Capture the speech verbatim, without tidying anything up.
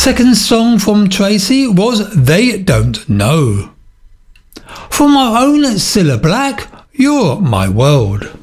second song from Tracy was They Don't Know. From our own Cilla Black, You're My World.